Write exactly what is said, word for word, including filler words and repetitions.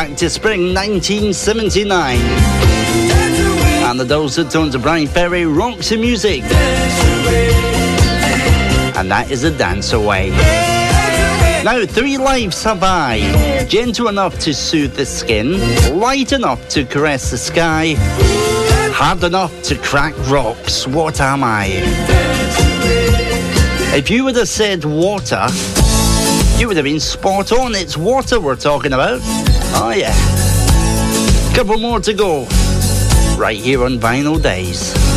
back to spring nineteen seventy-nine. And the dulcet tones of Brian Ferry, Roxy Music. And that is a dance away. Now, Three Lives Have I. Gentle enough to soothe the skin, light enough to caress the sky, hard enough to crack rocks. What am I? If you would have said water, you would have been spot on. It's water we're talking about. Oh yeah. Couple more to go. Right here on Vinyl Days.